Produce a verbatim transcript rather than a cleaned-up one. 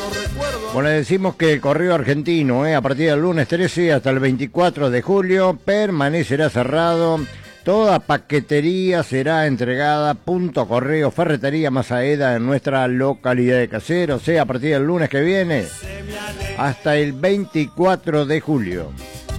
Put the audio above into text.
Bueno, le decimos que el correo argentino, eh, a partir del lunes trece hasta el veinticuatro de julio, permanecerá cerrado. Toda paquetería será entregada punto correo Ferretería Masaeda en nuestra localidad de Caseros, o sea, a partir del lunes que viene hasta el veinticuatro de julio.